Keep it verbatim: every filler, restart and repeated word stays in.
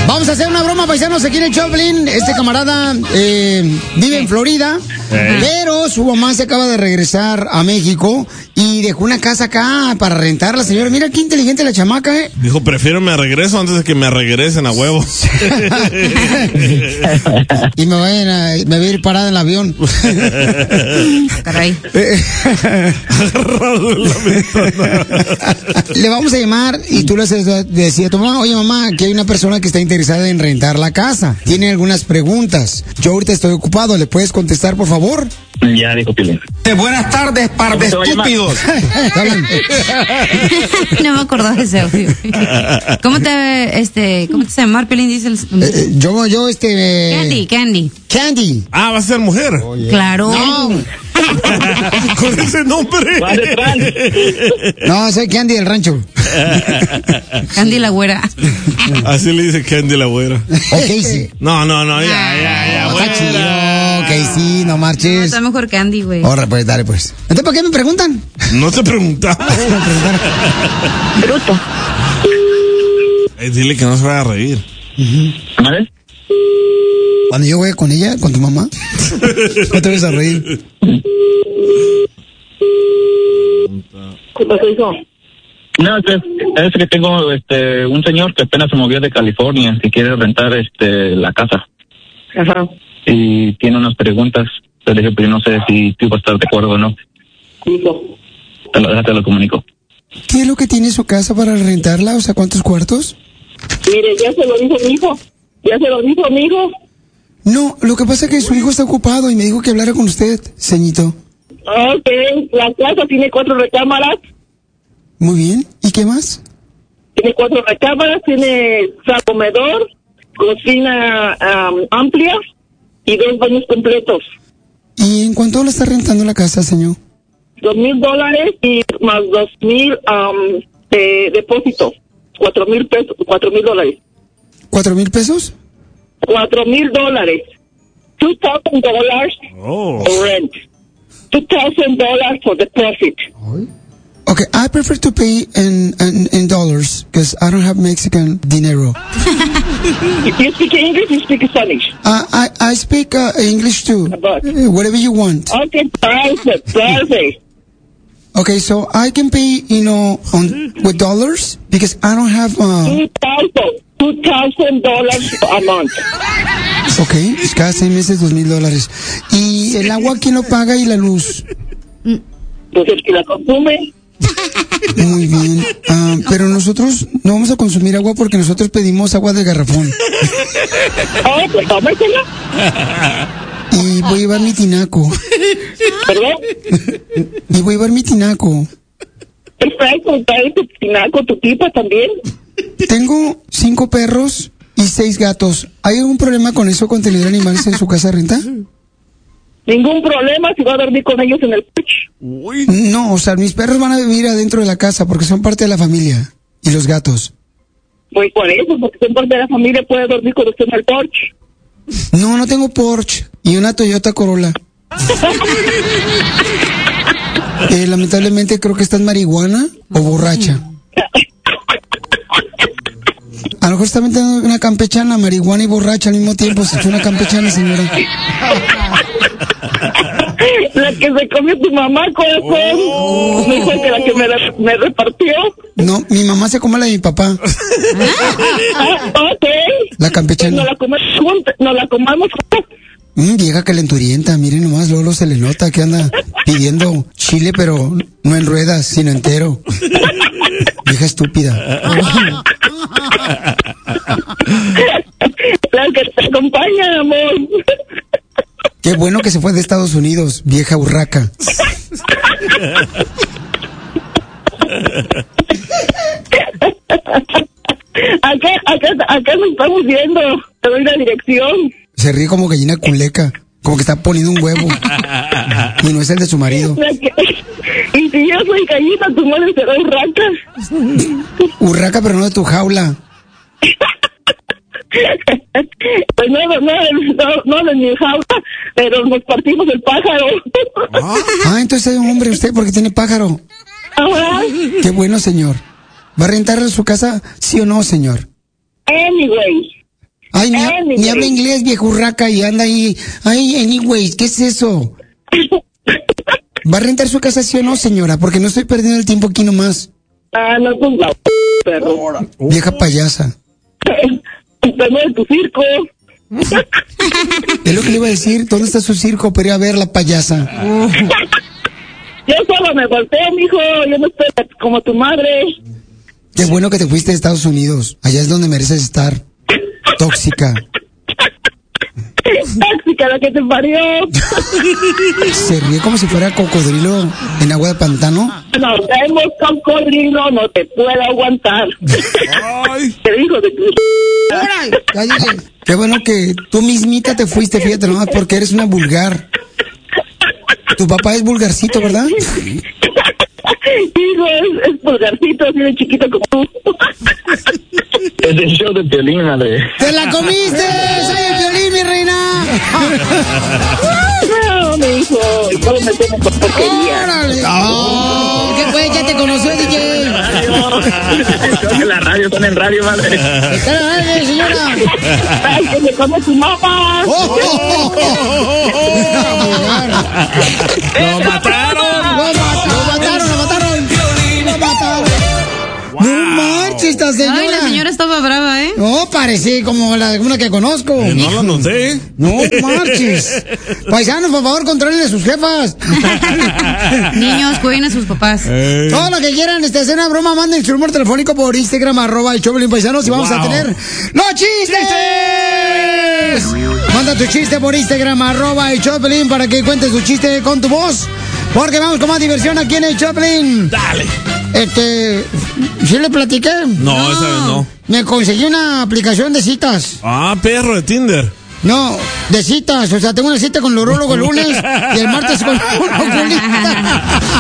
Vamos a hacer una broma, paisanos, aquí en el Choplin. Este camarada eh, vive en Florida, eh. pero su mamá se acaba de regresar a México y dejó una casa acá para rentarla, señora. Mira qué inteligente la chamaca, ¿eh? Dijo, prefiero me regreso antes de que me regresen a huevo. Y me vayan a, me voy a ir parada en el avión. Caray. Agarrado en la ventana. Le vamos a llamar y tú le haces decir a tu mamá, oye mamá, que hay una persona que está interesada en rentar la casa. Tiene algunas preguntas. Yo ahorita estoy ocupado, ¿le puedes contestar, por favor? Ya dijo Pilín. Buenas tardes, par de estúpidos. No me acordaba de ese audio. ¿Cómo te, este, cómo te se llama? Pilín dice el... Eh, yo, yo, este... Candy, Candy. Candy. Ah, ¿va a ser mujer? Oh, yeah. Claro. No. Con ese nombre. No, soy Candy del rancho. Candy la güera. Así le dice Candy la güera. Ok, sí. No, no, no, ya, ya, ya. Está chido. Ok, sí, no marches. No, está mejor Candy, güey. Ahora, pues, dale, pues. Entonces, ¿para qué me preguntan? No te preguntaba. Bruto. Eh, dile que no se vaya a reír. Uh-huh. ¿Vale? Cuando yo voy con ella, con tu mamá, no te vas a reír. ¿Qué pasó, hijo? No, es, es que tengo este un señor que apenas se movió de California que quiere rentar este la casa. Ajá. Y tiene unas preguntas. Te dije, pero yo no sé si tú vas a estar de acuerdo o no. Hijo. Te lo, te lo comunico. ¿Qué es lo que tiene su casa para rentarla? O sea, ¿cuántos cuartos? Mire, ya se lo dijo mi hijo. Ya se lo dijo mi hijo. No, lo que pasa es que su hijo está ocupado y me dijo que hablara con usted, ceñito. Ok, la casa tiene cuatro recámaras. Muy bien. ¿Y qué más? Tiene cuatro recámaras, tiene sala, comedor, cocina um, amplia y dos baños completos. ¿Y en cuánto le está rentando la casa, señor? Dos mil dólares y más dos mil um, de depósito. Cuatro mil pesos, cuatro mil dólares. ¿Cuatro mil pesos? Cuatro mil dólares. Two thousand dollars Oh. for rent. Two thousand dollars for deposit. Okay, I prefer to pay in in, in dollars because I don't have Mexican dinero. If you speak English, you speak Spanish. Uh, I I speak uh, English too. But- Uh, whatever you want. Okay, perfect, perfect. Okay, so I can pay, you know, on with dollars because I don't have. Uh, Two thousand, two thousand dollars a month. okay, pues cada seis meses dos mil dólares. ¿Y el agua quién lo paga y la luz? Pues el que la consume. Muy bien. Ah, pero nosotros no vamos a consumir agua porque nosotros pedimos agua de garrafón. Oh, pues tómesela. Y voy a llevar mi tinaco. ¿Perdón? Y voy a llevar mi tinaco. Perfecto, trae tu tinaco, tu tipa también. Tengo cinco perros y seis gatos. ¿Hay algún problema con eso, con tener animales en su casa de renta? Ningún problema si va a dormir con ellos en el porche. Uy. No, o sea, mis perros van a vivir adentro de la casa porque son parte de la familia. Y los gatos. Pues por eso, porque son parte de la familia, puede dormir con usted en el porche. No, no tengo Porsche y una Toyota Corolla. Eh, lamentablemente creo que estás marihuana o borracha. A lo mejor está metiendo una campechana, marihuana y borracha al mismo tiempo. Se echó una campechana, señora. La que se comió tu mamá, corazón. Oh. Me dijo que la que me, la- me repartió. No, mi mamá se come la de mi papá. Ah, ok. La campechana. Nos la comemos juntas, nos la comamos juntas. Mm, vieja calenturienta, miren nomás, Lolo se le nota que anda pidiendo chile, pero no en ruedas, sino entero. Vieja estúpida. La que te acompaña, amor. Qué bueno que se fue de Estados Unidos, vieja urraca. Acá, acá, acá nos estamos viendo. Te doy la dirección. Se ríe como gallina culeca, como que está poniendo un huevo. Y no es el de su marido. La que- y si yo soy gallina, tu madre será urraca. Urraca, pero no de tu jaula. Pues no, no, no, no de mi jaula, pero nos partimos el pájaro. Ah, entonces es un hombre usted porque tiene pájaro. Ajá. Qué bueno, señor. ¿Va a rentar su casa, sí o no, señor? Anyway. Ay, ni, Anyways. ni habla inglés, viejurraca, y anda ahí. Ay, anyways, ¿qué es eso? ¿Va a rentar su casa, sí o no, señora? Porque no estoy perdiendo el tiempo aquí nomás. Ah, no, pues la perro. Vieja payasa. Usted de tu circo. Es lo que le iba a decir. ¿Dónde está su circo? Pero ir a ver la payasa. Yo solo me volteo, mijo. Yo no estoy como tu madre. Qué bueno que te fuiste de Estados Unidos. Allá es donde mereces estar. Tóxica. Tóxica, la que te parió. Se ríe como si fuera cocodrilo en agua de pantano. Nos vemos, cocodrilo, no te puedo aguantar. Te dijo de tu... Cállate. Qué bueno que tú mismita te fuiste, fíjate nomás, porque eres una vulgar. Tu papá es vulgarcito, ¿verdad? Hijo, es, es pulgarcito, así de chiquito como tú. Es el show de Piolín, madre. ¡Te la comiste! ¡Soy el Piolín, mi reina! No, mi hijo, y todo me tiene por porquería. ¡Órale! ¡Oh! ¿Qué fue? ¿Ya te conoció, D J? Son en la radio, son en radio, madre. ¡Está en la radio, señora! ¡Ay, que me come tu mamá! ¡Oh, oh, oh, oh, oh! ¡Lo mataron! ¡Lo mataron! ¡Lo mataron! ¡Lo mataron! ¡Lo mataron! ¡No marches, esta señora! Ay, la señora estaba brava, ¿eh? No, parecía como la una que conozco. Eh, no lo noté. No marches. Paisanos, por favor, controlen a sus jefas. Niños, cuiden a sus papás. Eh. Todo lo que quieran, este, hacer una broma, manden su número telefónico por Instagram, arroba el Choplin Paisanos, y vamos Wow. a tener ¡los chistes! Manda tu chiste por Instagram, arroba el Choplin, para que cuentes tu chiste con tu voz. Porque vamos con más diversión aquí en el Choplin. Dale. Este, ¿sí le platiqué? No, esa vez no. Me conseguí una aplicación de citas. Ah, perro de Tinder. No, de citas. O sea, tengo una cita con el urólogo el lunes y el martes con un oculista.